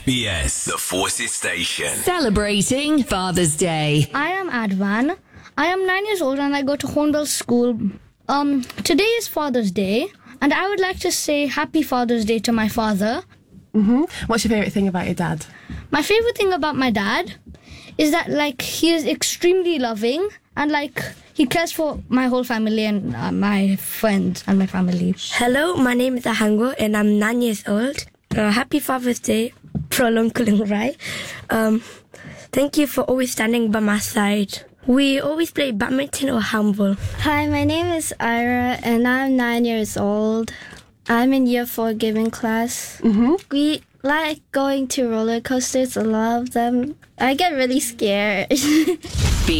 FBS, the Forces Station. Celebrating Father's Day. I am Advan. I am 9 years old and I go to Hornbill School. Today is Father's Day and I would like to say Happy Father's Day to my father. What's your favourite thing about your dad? My favourite thing about my dad is that, he is extremely loving and, he cares for my whole family and my friends and my family. Hello, my name is Ahango and I'm 9 years old. Happy Father's Day, Prolong Kuling Rai. Thank you for always standing by my side. We always play badminton or handball. Hi, my name is Ira and I'm 9 years old. I'm in year 4 giving class. We like going to roller coasters, a lot of them. I get really scared.